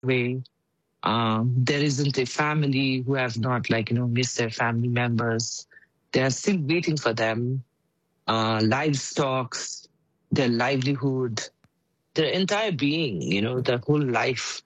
way. There isn't a family who have not, missed their family members. They are still waiting for them. Livestock, their livelihood, their entire being, their whole life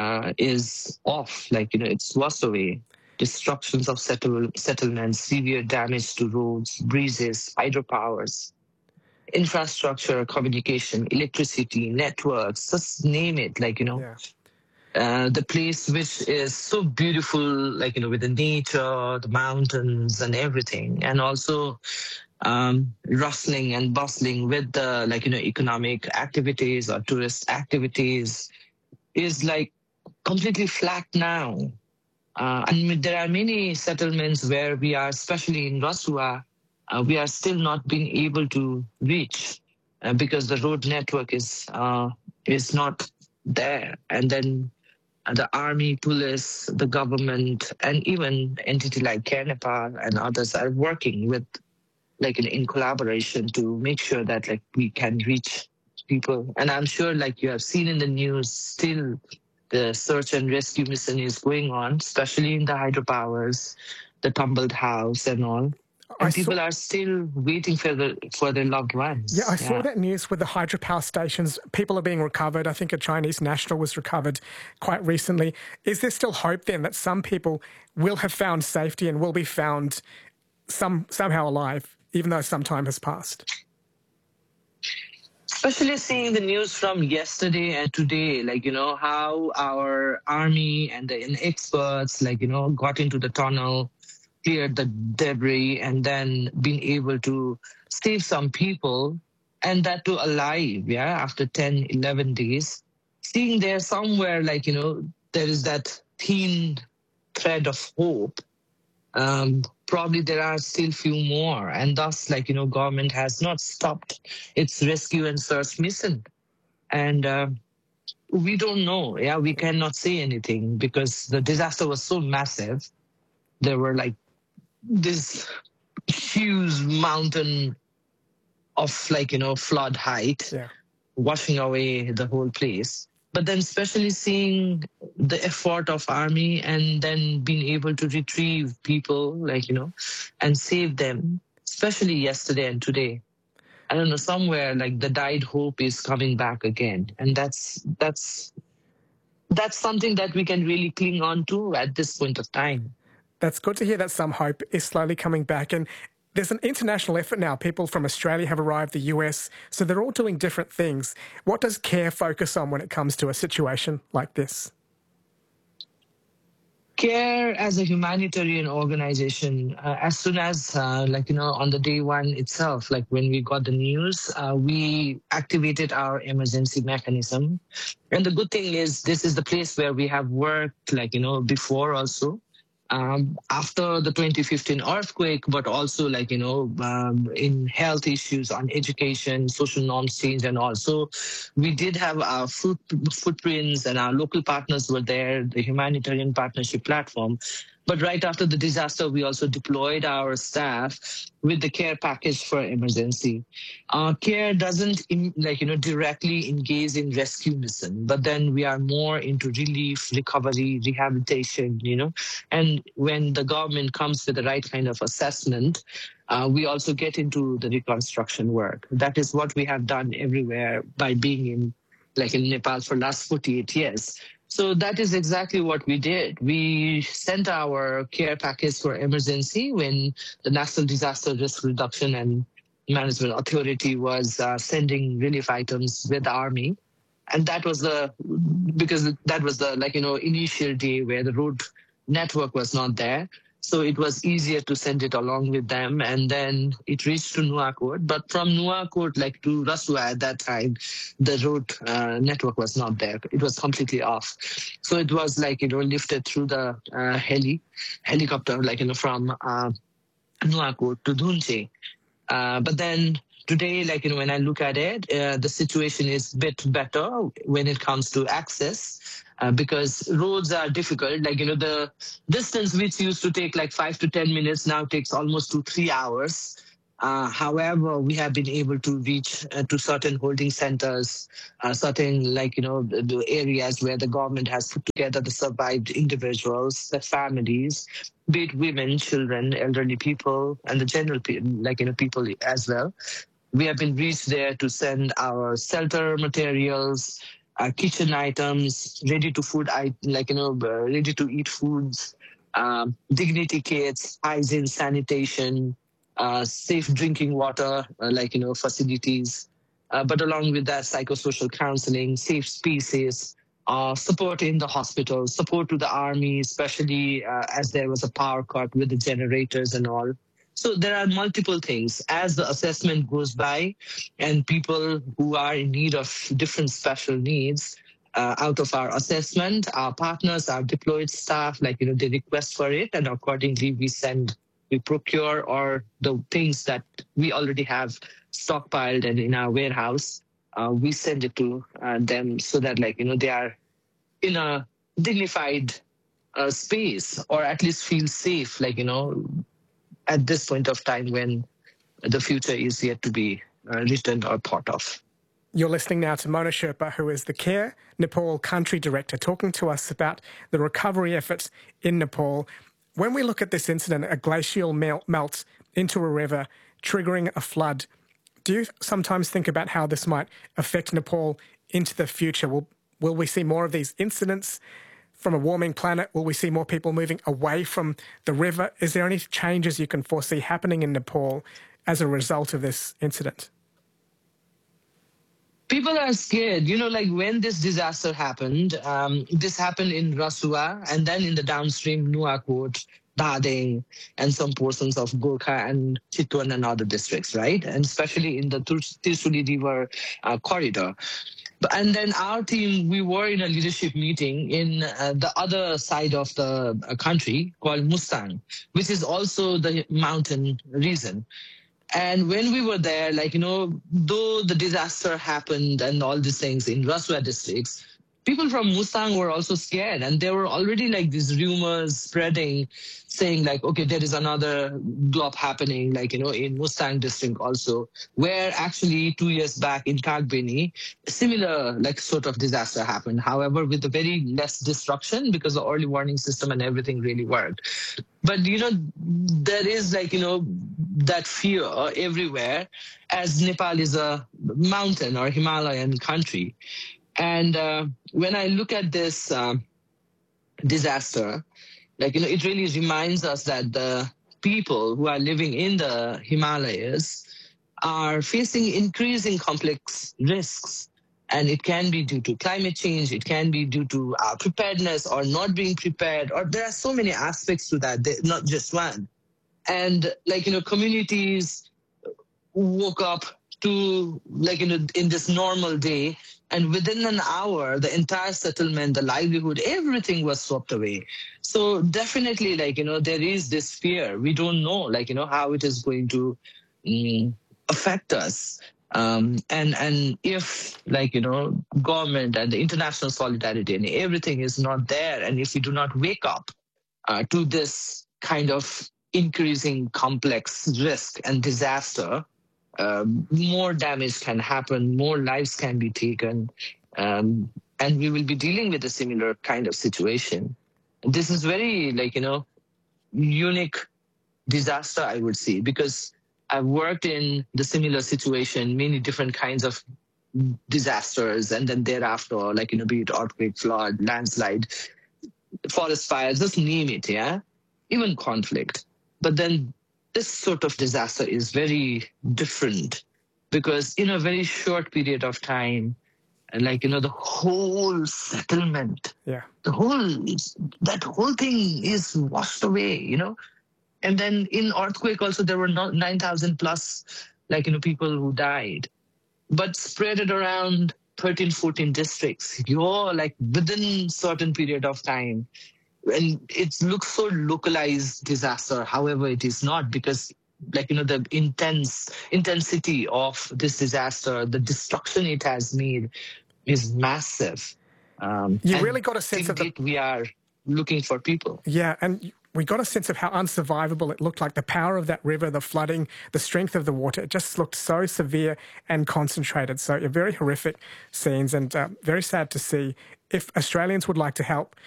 is off. It's lost away. Destructions of settlements, severe damage to roads, breezes, hydropowers, infrastructure, communication, electricity, networks, just name it. Yeah. The place which is so beautiful, with the nature, the mountains and everything, and also rustling and bustling with the economic activities or tourist activities is completely flat now. And there are many settlements where we are, especially in Rasua, we are still not being able to reach because the road network is not there. And then the army, police, the government, and even entity like Care Nepal and others are working with in collaboration to make sure that we can reach people. And I'm sure you have seen in the news, still the search and rescue mission is going on, especially in the hydropowers, the tumbled house and all. I And saw. people are still waiting for their loved Yeah, ones. I saw Yeah. that news with the hydropower stations. People are being recovered. I think a Chinese national was recovered quite recently. Is there still hope then that some people will have found safety and will be found somehow alive, even though some time has passed? Especially seeing the news from yesterday and today, how our army and the experts, got into the tunnel, cleared the debris, and then been able to save some people, and that too alive, yeah, after 10, 11 days. Seeing there somewhere, there is that thin thread of hope. Probably there are still few more, and thus, government has not stopped its rescue and search mission. And we don't know, yeah, we cannot say anything because the disaster was so massive. There were this huge mountain of flood height Yeah. washing away the whole place, but then especially seeing the effort of army and then being able to retrieve people and save them, especially yesterday and today. I don't know, somewhere the died hope is coming back again, and that's something that we can really cling on to at this point of time. That's good to hear that some hope is slowly coming back. And there's an international effort now. People from Australia have arrived, the US, so they're all doing different things. What does CARE focus on when it comes to a situation like this? Care as a humanitarian organization, as soon as on the day one itself, when we got the news, we activated our emergency mechanism. And the good thing is this is the place where we have worked before also, after the 2015 earthquake, but also in health issues, on education, social norms change, and also we did have our footprints, and our local partners were there, the humanitarian partnership platform. But right after the disaster, we also deployed our staff with the care package for emergency. Care doesn't directly engage in rescue mission, but then we are more into relief, recovery, rehabilitation, and when the government comes with the right kind of assessment, we also get into the reconstruction work. That is what we have done everywhere by being in Nepal for last 48 years. So that is exactly what we did. We sent our care package for emergency when the National Disaster Risk Reduction and Management Authority was sending relief items with the army. And that was because that was the initial day where the road network was not there, so it was easier to send it along with them, and then it reached to Nuakot. But from Nuakot to Rasua at that time, the road network was not there, it was completely off. So it was lifted through the helicopter from Nuakot to Dunche. But then today, when I look at it, the situation is a bit better when it comes to access, because roads are difficult. The distance which used to take 5 to 10 minutes now takes almost 2 3 hours. However, we have been able to reach to certain holding centers, certain the areas where the government has put together the survived individuals, the families, be it women, children, elderly people, and the general people as well. We have been reached there to send our shelter materials, kitchen items, ready to food, ready to eat foods, dignity kits, hygiene, sanitation, safe drinking water, facilities. But along with that, psychosocial counseling, safe spaces, support in the hospital, support to the army, especially as there was a power cut with the generators and all. So there are multiple things. As the assessment goes by and people who are in need of different special needs, out of our assessment, our partners, our deployed staff, they request for it, and accordingly we procure or the things that we already have stockpiled and in our warehouse, we send it to them so that they are in a dignified space, or at least feel safe, at this point of time when the future is yet to be written or thought of. You're listening now to Mona Sherpa, who is the CARE Nepal Country Director, talking to us about the recovery efforts in Nepal. When we look at this incident, a glacial melts into a river, triggering a flood. Do you sometimes think about how this might affect Nepal into the future? Will we see more of these incidents from a warming planet? Will we see more people moving away from the river? Is there any changes you can foresee happening in Nepal as a result of this incident? People are scared. When this disaster happened, this happened in Rasua and then in the downstream Nuakot, Dadeng, and some portions of Gorkha and Chitwan and other districts, right? And especially in the Tirsuli River corridor. And then our team, we were in a leadership meeting in the other side of the country called Mustang, which is also the mountain region. And when we were there, though the disaster happened and all these things in Rasua districts, people from Mustang were also scared. And there were already these rumors spreading saying okay, there is another glop happening, in Mustang district also, where actually 2 years back in Kagbini, similar sort of disaster happened. However, with a very less destruction because the early warning system and everything really worked. But, there is that fear everywhere, as Nepal is a mountain or Himalayan country. And when I look at this disaster, it really reminds us that the people who are living in the Himalayas are facing increasing complex risks. And it can be due to climate change, it can be due to preparedness or not being prepared, or there are so many aspects to that, not just one. And communities woke up to in this normal day, and within an hour the entire settlement, the livelihood, everything was swept away. So definitely there is this fear. We don't know how it is going to affect us. And if government and the international solidarity and everything is not there, and if we do not wake up to this kind of increasing complex risk and disaster, more damage can happen, more lives can be taken, and we will be dealing with a similar kind of situation. This is very unique disaster, I would say, because I've worked in the similar situation, many different kinds of disasters, and then thereafter, be it earthquake, flood, landslide, forest fires, just name it, yeah? Even conflict. But then this sort of disaster is very different because in a very short period of time, and the whole settlement, that whole thing is washed away, And then in earthquake also, there were 9,000 plus, people who died, but spread it around 13, 14 districts. You're within certain period of time. And it looks so localized disaster. However, it is not, because the intensity of this disaster, the destruction it has made is massive. You really got a sense of we are looking for people. Yeah, and we got a sense of how unsurvivable it looked like. The power of that river, the flooding, the strength of the water, it just looked so severe and concentrated. So very horrific scenes, and very sad to see. If Australians would like to help,